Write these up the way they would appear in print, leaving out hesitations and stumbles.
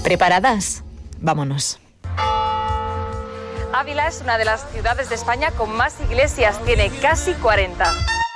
¿Preparadas? Vámonos. Ávila es una de las ciudades de España con más iglesias, tiene casi 40.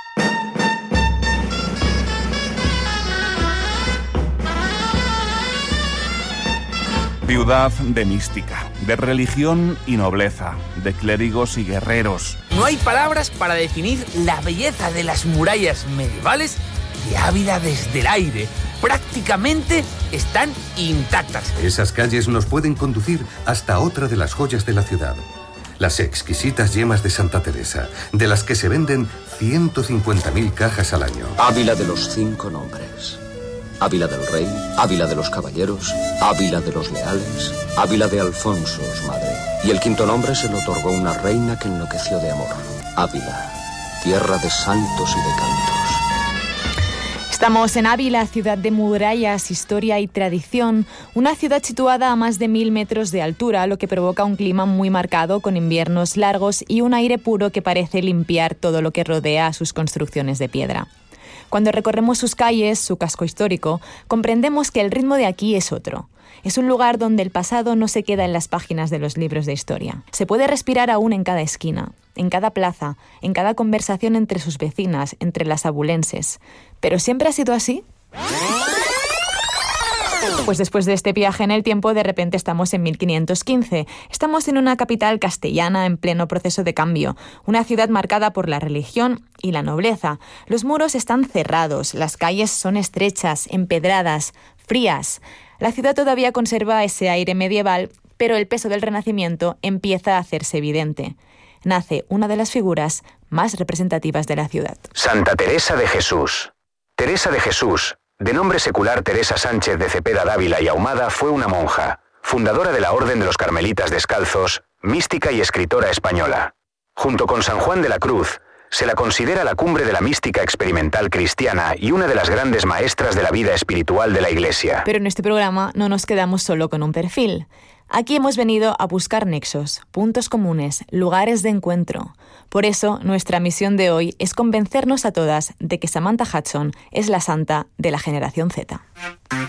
Ciudad de mística, de religión y nobleza, de clérigos y guerreros. No hay palabras para definir la belleza de las murallas medievales de Ávila desde el aire. Prácticamente están intactas. Esas calles nos pueden conducir hasta otra de las joyas de la ciudad. Las exquisitas yemas de Santa Teresa, de las que se venden 150.000 cajas al año. Ávila de los 5 nombres. Ávila del Rey, Ávila de los Caballeros, Ávila de los Leales, Ávila de Alfonso, su madre. Y el 5º nombre se le otorgó una reina que enloqueció de amor. Ávila, tierra de santos y de cantos. Estamos en Ávila, ciudad de murallas, historia y tradición, una ciudad situada a más de 1000 metros de altura, lo que provoca un clima muy marcado con inviernos largos y un aire puro que parece limpiar todo lo que rodea a sus construcciones de piedra. Cuando recorremos sus calles, su casco histórico, comprendemos que el ritmo de aquí es otro. Es un lugar donde el pasado no se queda en las páginas de los libros de historia. Se puede respirar aún en cada esquina, en cada plaza, en cada conversación entre sus vecinas, entre las abulenses. ¿Pero siempre ha sido así? Pues después de este viaje en el tiempo, de repente estamos en 1515. Estamos en una capital castellana en pleno proceso de cambio, una ciudad marcada por la religión y la nobleza. Los muros están cerrados, las calles son estrechas, empedradas, frías. La ciudad todavía conserva ese aire medieval, pero el peso del Renacimiento empieza a hacerse evidente. Nace una de las figuras más representativas de la ciudad. Santa Teresa de Jesús. Teresa de Jesús, de nombre secular Teresa Sánchez de Cepeda Dávila y Ahumada, fue una monja, fundadora de la Orden de los Carmelitas Descalzos, mística y escritora española. Junto con San Juan de la Cruz, se la considera la cumbre de la mística experimental cristiana y una de las grandes maestras de la vida espiritual de la Iglesia. Pero en este programa no nos quedamos solo con un perfil. Aquí hemos venido a buscar nexos, puntos comunes, lugares de encuentro. Por eso, nuestra misión de hoy es convencernos a todas de que Samantha Hudson es la santa de la generación Z.